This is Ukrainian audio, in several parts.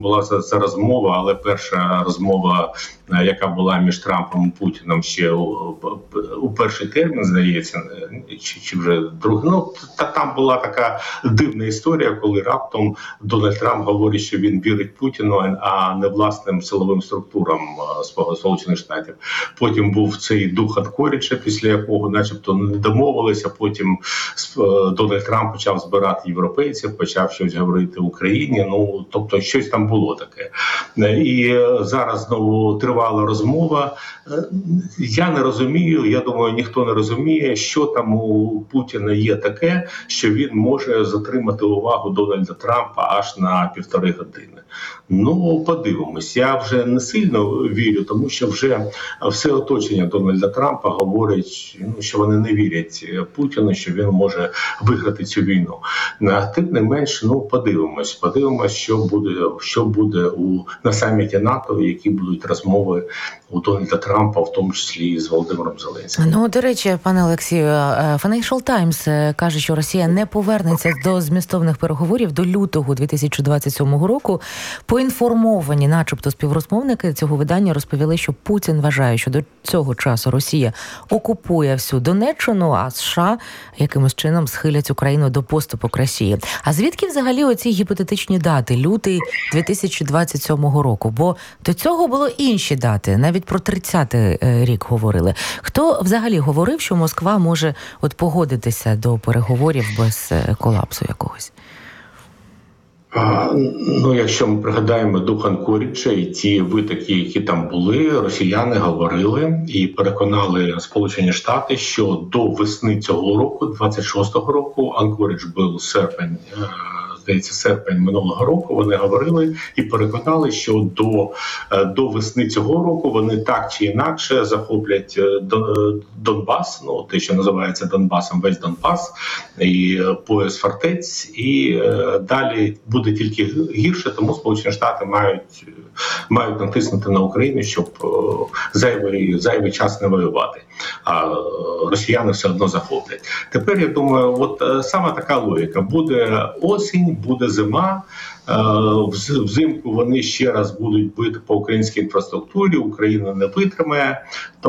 була за розмова, але перша розмова, яка була між Трампом і Путіним ще у перший термін, здається, чи вже другий. Ну, там була така дивна історія, коли раптом Дональд Трамп говорить, що він вірить Путіну, а не власним силовим структурам Сполучених Штатів. Потім був цей дух Анкоріджа, після якого начебто не домовилися, потім Дональд Трамп почав збирати європейців, почав щось говорити Україні, ну, тобто щось там було таке. І зараз знову тривала розмова. Я не розумію, я думаю, ніхто не розуміє, що там у Путіна є таке, що він може затримати увагу Дональда Трампа аж на 1,5 години. Ну, подивимось. Я вже не сильно вірю, тому що вже все оточення Дональда Трампа говорить, що вони не вірять Путіну, що він може виграти цю війну. Тим не менш, ну, подивимось, що буде на саміті НАТО, які будуть розмови у Дональда Трампа, в тому числі з Володимиром Зеленським. Ну, до речі, пане Олексію, Financial Times каже, що Росія не повернеться до змістовних переговорів до лютого 2027 року. Поінформовані, начебто, співрозмовники цього видання розповіли, що Путін вважає, що до цього часу Росія окупує всю Донеччину, а США якимось чином схилять Україну до поступок Росії. А звідки взагалі оці гіпотетичні дати? Лютий 2027 року? Бо до цього було інші дати, навіть про 30-й рік говорили. Хто взагалі говорив, що Москва може погодитися до переговорів без колапсу якогось? Ну, якщо ми пригадаємо дух Анкоріджа і ті витоки, які там були, росіяни говорили і переконали Сполучені Штати, що до весни цього року, 26-го року, Анкорідж був серпень минулого року, вони говорили і переконали, що до весни цього року вони так чи інакше захоплять Донбас, ну, те, що називається Донбасом, весь Донбас, і пояс фортець, і далі буде тільки гірше, тому Сполучені Штати мають натиснути на Україну, щоб зайвий час не воювати. А росіяни все одно захоплять. Тепер, я думаю, от саме така логіка. Буде осінь, буде зима, взимку вони ще раз будуть бити по українській інфраструктурі, Україна не витримає,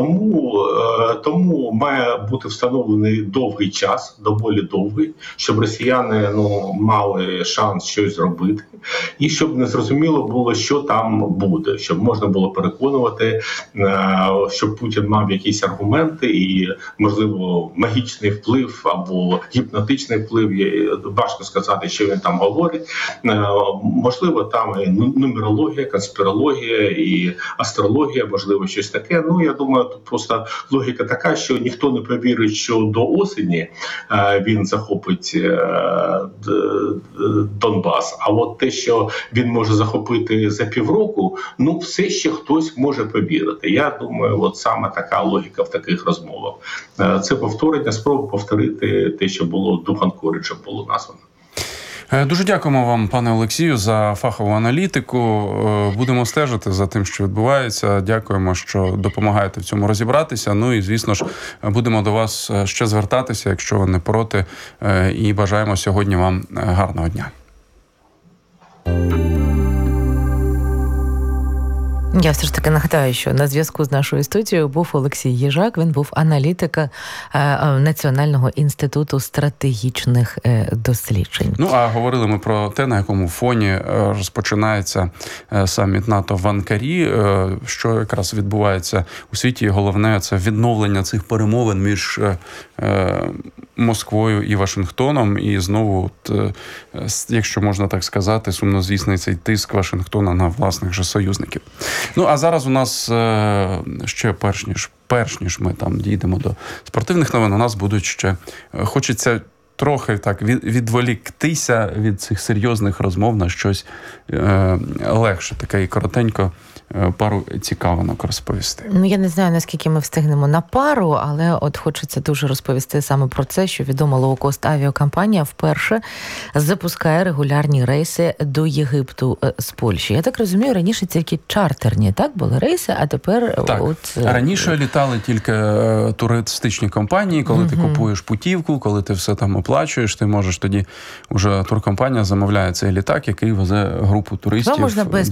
тому має бути встановлений довгий час, доволі довгий, щоб росіяни мали шанс щось зробити, і щоб не зрозуміло було, що там буде, щоб можна було переконувати, щоб Путін мав якісь аргументи і, можливо, магічний вплив або гіпнотичний вплив, важко сказати, що він там говорить. Можливо, там і нумерологія, конспірологія, і астрологія, можливо, щось таке. Ну, я думаю, тут просто логіка така, що ніхто не повірить, що до осені він захопить Донбас. А от те, що він може захопити за півроку, ну, все ще хтось може повірити. Я думаю, от саме така логіка в таких розмовах. Це повторення, спроба повторити те, що було дух Анкоріджа, було названо. Дуже дякуємо вам, пане Олексію, за фахову аналітику. Будемо стежити за тим, що відбувається. Дякуємо, що допомагаєте в цьому розібратися. Ну і, звісно ж, будемо до вас ще звертатися, якщо ви не проти. І бажаємо сьогодні вам гарного дня. Я все ж таки нагадаю, що на зв'язку з нашою студією був Олексій Їжак, він був аналітиком Національного інституту стратегічних досліджень. Ну, а говорили ми про те, на якому фоні розпочинається саміт НАТО в Анкарі, що якраз відбувається у світі. І головне – це відновлення цих перемовин між Москвою і Вашингтоном. І знову, якщо можна так сказати, сумнозвісний цей тиск Вашингтона на власних же союзників. Ну, а зараз у нас ще перш ніж ми там дійдемо до спортивних новин, у нас будуть ще, хочеться трохи так відволіктися від цих серйозних розмов на щось легше, таке і коротенько, пару цікавинок розповісти. Ну, я не знаю, наскільки ми встигнемо на пару, але от хочеться дуже розповісти саме про це, що відома лоукост авіакомпанія вперше запускає регулярні рейси до Єгипту з Польщі. Я так розумію, раніше тільки чартерні, так, були рейси, а тепер... Так, раніше літали тільки туристичні компанії, коли ти купуєш путівку, коли ти все там оплачуєш, оплачуєш, ти можеш тоді, уже туркомпанія замовляє цей літак, який везе групу туристів. Можна без